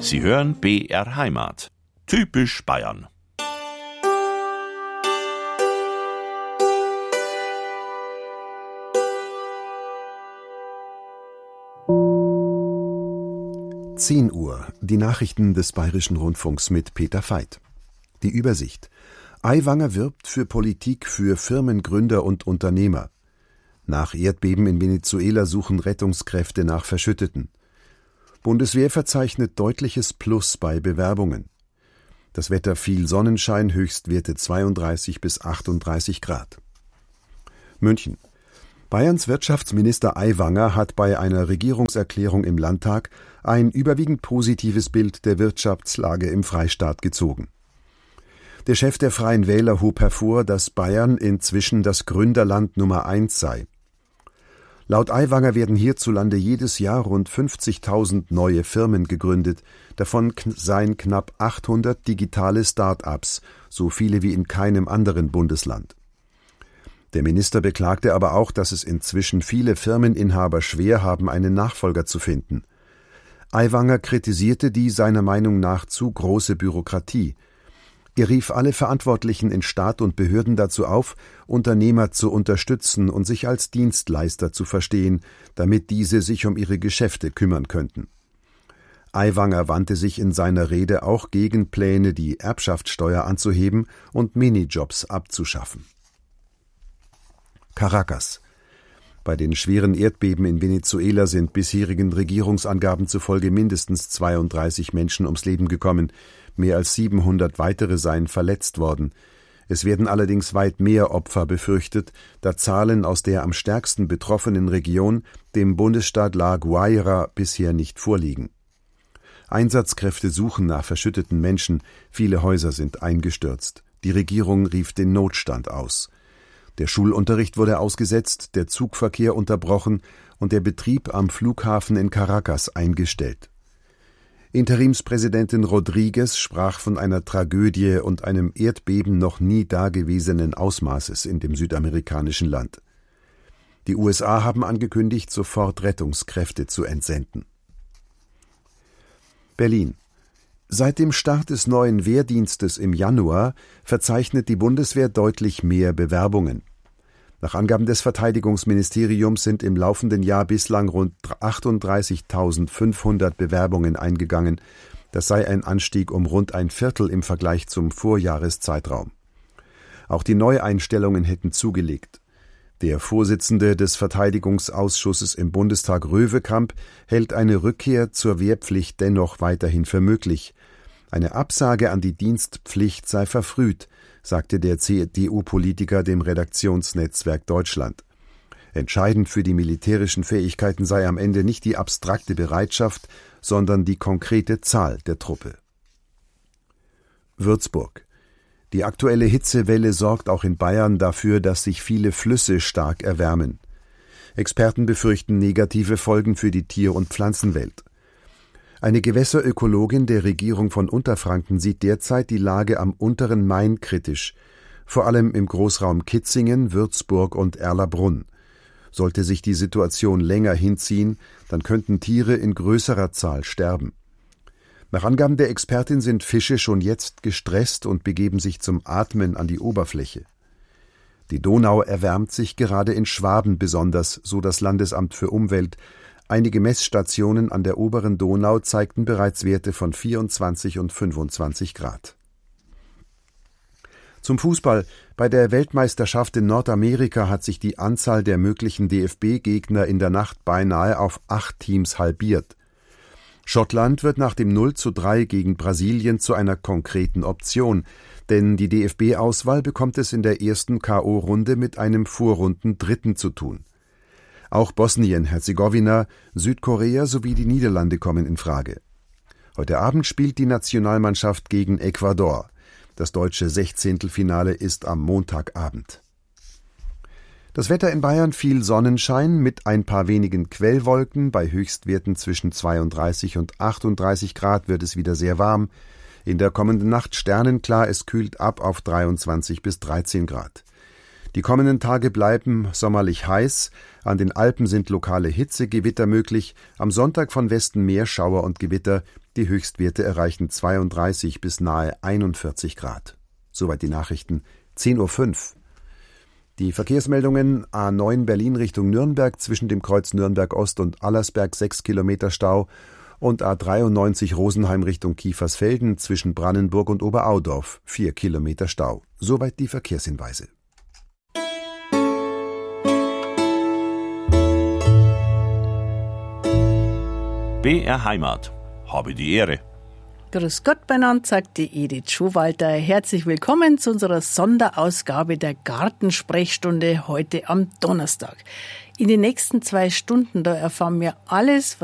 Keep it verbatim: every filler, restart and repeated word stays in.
Sie hören B R Heimat. Typisch Bayern. zehn Uhr, die Nachrichten des Bayerischen Rundfunks mit Peter Veit. Die Übersicht. Aiwanger wirbt für Politik für Firmengründer und Unternehmer. Nach Erdbeben in Venezuela suchen Rettungskräfte nach Verschütteten. Bundeswehr verzeichnet deutliches Plus bei Bewerbungen. Das Wetter viel Sonnenschein, Höchstwerte zweiunddreißig bis achtunddreißig Grad. München. Bayerns Wirtschaftsminister Aiwanger hat bei einer Regierungserklärung im Landtag ein überwiegend positives Bild der Wirtschaftslage im Freistaat gezogen. Der Chef der Freien Wähler hob hervor, dass Bayern inzwischen das Gründerland Nummer eins sei. Laut Aiwanger werden hierzulande jedes Jahr rund fünfzigtausend neue Firmen gegründet, davon seien knapp achthundert digitale Start-ups, so viele wie in keinem anderen Bundesland. Der Minister beklagte aber auch, dass es inzwischen viele Firmeninhaber schwer haben, einen Nachfolger zu finden. Aiwanger kritisierte die seiner Meinung nach zu große Bürokratie. Er rief alle Verantwortlichen in Staat und Behörden dazu auf, Unternehmer zu unterstützen und sich als Dienstleister zu verstehen, damit diese sich um ihre Geschäfte kümmern könnten. Aiwanger wandte sich in seiner Rede auch gegen Pläne, die Erbschaftssteuer anzuheben und Minijobs abzuschaffen. Caracas. Bei den schweren Erdbeben in Venezuela sind bisherigen Regierungsangaben zufolge mindestens zweiunddreißig Menschen ums Leben gekommen, mehr als siebenhundert weitere seien verletzt worden. Es werden allerdings weit mehr Opfer befürchtet, da Zahlen aus der am stärksten betroffenen Region, dem Bundesstaat La Guaira, bisher nicht vorliegen. Einsatzkräfte suchen nach verschütteten Menschen, viele Häuser sind eingestürzt. Die Regierung rief den Notstand aus. Der Schulunterricht wurde ausgesetzt, der Zugverkehr unterbrochen und der Betrieb am Flughafen in Caracas eingestellt. Interimspräsidentin Rodriguez sprach von einer Tragödie und einem Erdbeben noch nie dagewesenen Ausmaßes in dem südamerikanischen Land. Die U S A haben angekündigt, sofort Rettungskräfte zu entsenden. Berlin. Seit dem Start des neuen Wehrdienstes im Januar verzeichnet die Bundeswehr deutlich mehr Bewerbungen. Nach Angaben des Verteidigungsministeriums sind im laufenden Jahr bislang rund achtunddreißigtausendfünfhundert Bewerbungen eingegangen. Das sei ein Anstieg um rund ein Viertel im Vergleich zum Vorjahreszeitraum. Auch die Neueinstellungen hätten zugelegt. Der Vorsitzende des Verteidigungsausschusses im Bundestag, Röwekamp, hält eine Rückkehr zur Wehrpflicht dennoch weiterhin für möglich. Eine Absage an die Dienstpflicht sei verfrüht, sagte der C D U-Politiker dem Redaktionsnetzwerk Deutschland. Entscheidend für die militärischen Fähigkeiten sei am Ende nicht die abstrakte Bereitschaft, sondern die konkrete Zahl der Truppe. Würzburg. Die aktuelle Hitzewelle sorgt auch in Bayern dafür, dass sich viele Flüsse stark erwärmen. Experten befürchten negative Folgen für die Tier- und Pflanzenwelt. Eine Gewässerökologin der Regierung von Unterfranken sieht derzeit die Lage am unteren Main kritisch, vor allem im Großraum Kitzingen, Würzburg und Erlabrunn. Sollte sich die Situation länger hinziehen, dann könnten Tiere in größerer Zahl sterben. Nach Angaben der Expertin sind Fische schon jetzt gestresst und begeben sich zum Atmen an die Oberfläche. Die Donau erwärmt sich gerade in Schwaben besonders, so das Landesamt für Umwelt. Einige Messstationen an der oberen Donau zeigten bereits Werte von vierundzwanzig und fünfundzwanzig Grad. Zum Fußball. Bei der Weltmeisterschaft in Nordamerika hat sich die Anzahl der möglichen D F B-Gegner in der Nacht beinahe auf acht Teams halbiert. Schottland wird nach dem null zu drei gegen Brasilien zu einer konkreten Option, denn die D F B-Auswahl bekommt es in der ersten K O-Runde mit einem Vorrundendritten zu tun. Auch Bosnien-Herzegowina, Südkorea sowie die Niederlande kommen in Frage. Heute Abend spielt die Nationalmannschaft gegen Ecuador. Das deutsche Sechzehntelfinale ist am Montagabend. Das Wetter in Bayern: viel Sonnenschein mit ein paar wenigen Quellwolken. Bei Höchstwerten zwischen zweiunddreißig und achtunddreißig Grad wird es wieder sehr warm. In der kommenden Nacht sternenklar, es kühlt ab auf dreiundzwanzig bis dreizehn Grad. Die kommenden Tage bleiben sommerlich heiß. An den Alpen sind lokale Hitzegewitter möglich. Am Sonntag von Westen mehr Schauer und Gewitter. Die Höchstwerte erreichen zweiunddreißig bis nahe einundvierzig Grad. Soweit die Nachrichten, zehn Uhr fünf. Die Verkehrsmeldungen: A neun Berlin Richtung Nürnberg zwischen dem Kreuz Nürnberg Ost und Allersberg sechs Kilometer Stau und A dreiundneunzig Rosenheim Richtung Kiefersfelden zwischen Brannenburg und Oberaudorf vier Kilometer Stau. Soweit die Verkehrshinweise. B R Heimat. Habe die Ehre. Grüß Gott beieinander, sagt die Edith Schowalter. Herzlich willkommen zu unserer Sonderausgabe der Gartensprechstunde heute am Donnerstag. In den nächsten zwei Stunden, da erfahren wir alles,